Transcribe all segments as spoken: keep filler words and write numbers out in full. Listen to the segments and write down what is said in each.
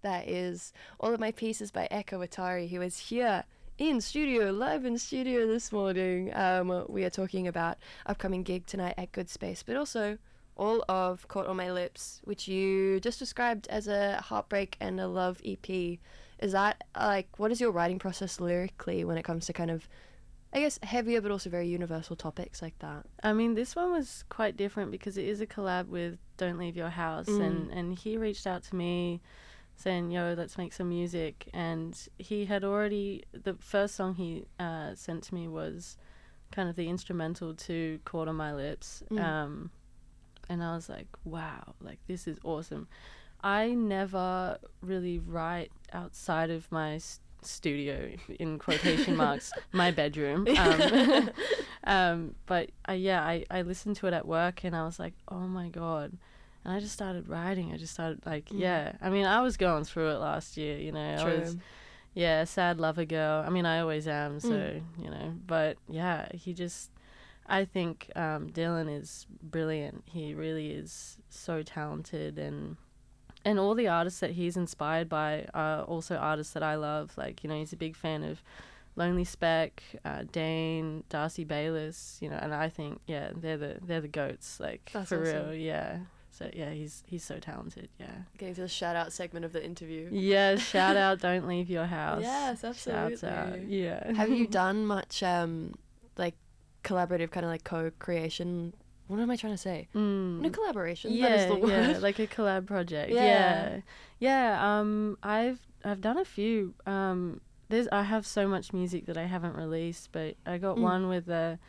That is All of My Pieces by Echo Atari, who is here in studio, live in studio this morning. Um, we are talking about upcoming gig tonight at Good Space, but also all of Caught on My Lips, which you just described as a heartbreak and a love E P. Is that, like, what is your writing process lyrically when it comes to kind of, I guess, heavier but also very universal topics like that? I mean, this one was quite different because it is a collab with Don't Leave Your House, Mm. and, and he reached out to me saying, yo, let's make some music. And he had already, the first song he uh, sent to me was kind of the instrumental to Caught on My Lips. Mm. Um, and I was like, wow, like, this is awesome. I never really write outside of my s- studio, in quotation marks, my bedroom. Um, um, but uh, yeah, I, I listened to it at work and I was like, oh my God. And I just started writing. I just started like, Mm. yeah. I mean, I was going through it last year, you know. True. I was, yeah, sad lover girl. I mean, I always am, so, Mm. you know. But yeah, he just, I think um, Dylan is brilliant. He really is so talented, and and all the artists that he's inspired by are also artists that I love. Like, you know, he's a big fan of Lonely Speck, uh, Dane, Darcy Bayliss, you know, and I think, yeah, they're the they're the goats, like, That's for awesome. real, yeah. So yeah, he's he's so talented, yeah. Getting to the shout out segment of the interview. Yeah, shout out, Don't Leave Your House. Yes, absolutely. Shouts out, yeah. Have you done much um like collaborative kind of like co-creation? What am I trying to say? Mm. No, collaboration. Yeah, that is the word. yeah, like a collab project. Yeah. Yeah, yeah. Um, I've I've done a few. Um, there's I have so much music that I haven't released, but I got Mm. one with a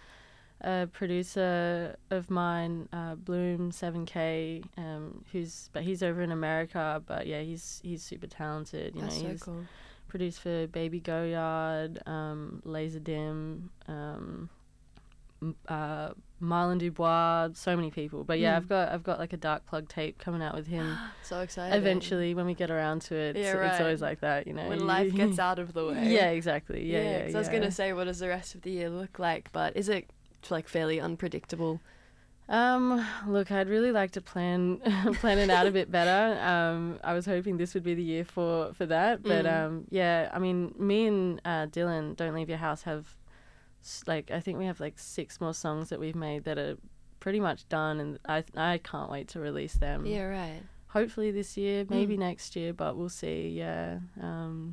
a producer of mine, uh, Bloom seven K, um, who's but he's over in America. But yeah, he's he's super talented. You That's know, so he's cool. produced for Baby Goyard, um, Laser Dim, um, m- uh, Marlon Dubois, so many people. But yeah, Mm. I've got I've got like a Dark Plug tape coming out with him So exciting. eventually when we get around to it. Yeah, it's, right. it's always like that, you know. When life gets out of the way. Yeah, exactly. Yeah, yeah. 'cause yeah, I was gonna say, what does the rest of the year look like? But is it like fairly unpredictable? Um, look, I'd really like to plan plan it out a bit better. Um, I was hoping this would be the year for, for that, but Mm. um, yeah, I mean, me and uh, Dylan, Don't Leave Your House, have s- like I think we have like six more songs that we've made that are pretty much done, and I I can't wait to release them. Yeah, right. Hopefully this year, maybe Mm. next year, but we'll see. Yeah, um,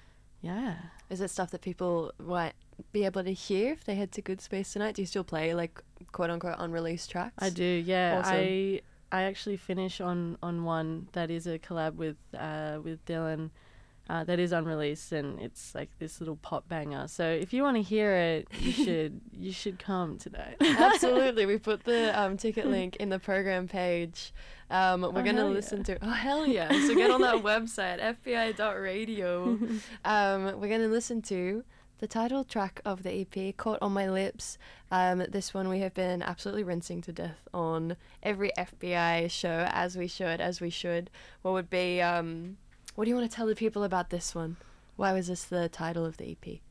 yeah. Is it stuff that people might be able to hear if they head to Good Space tonight? Do you still play like quote unquote unreleased tracks? I do, yeah. Awesome. I I actually finish on, on one that is a collab with uh, with Dylan uh, that is unreleased, and it's like this little pop banger. So if you want to hear it, you should you should come tonight. Absolutely. We put the um, ticket link in the program page. Um, we're Oh, going to hell listen yeah. to... Oh, hell yeah. So get on that website, f b i dot radio. Um, we're going to listen to the title track of the E P, Caught on My Lips. Um, this one we have been absolutely rinsing to death on every F B I show, as we should, as we should. What would be... Um, what do you want to tell the people about this one? Why was this the title of the E P?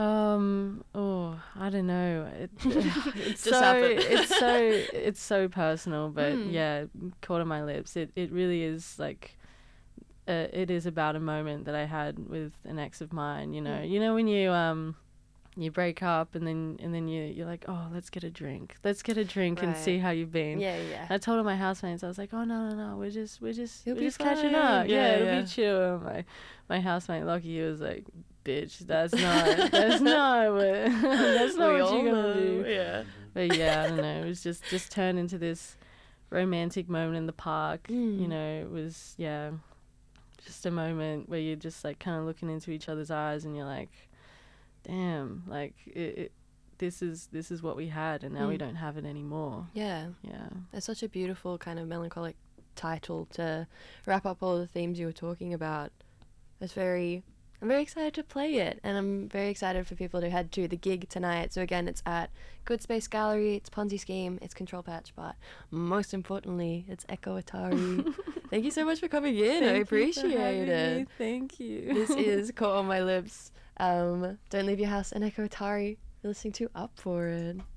Um. Oh, I don't know. It, it's Just so happened. it's so it's so personal, but Mm. yeah, Caught on My Lips. It it really is like. Uh, it is about a moment that I had with an ex of mine. You know. Mm. You know when you um. You break up and then and then you you're like, oh, let's get a drink, let's get a drink and Right. see how you've been. Yeah, yeah. I told all my housemates, I was like, oh no no no, we're just we're just It'll we're be just catching fine. up. Yeah, Yeah, it'll yeah. be chill. And my my housemate Lockie, he was like, bitch, that's not that's not what that's not We what all you're gonna know, do. Yeah. But yeah, I don't know. It was just just turned into this romantic moment in the park. Mm. You know, it was yeah, just a moment where you're just like kind of looking into each other's eyes and you're like, damn, like it, it, this is this is what we had, and now we Mm. don't have it anymore. Yeah. Yeah. It's such a beautiful kind of melancholic title to wrap up all the themes you were talking about. It's very... I'm very excited to play it, and I'm very excited for people to head to the gig tonight. So again, it's at Good Space Gallery, it's Ponzi Scheme, it's Control Patch, but most importantly, it's Echo Atari. Thank you so much for coming in. I Thank you for appreciate having it. me. Thank you. This is Caught on My Lips. Um, Don't Leave Your House and Echo Atari. You're listening to Up For It.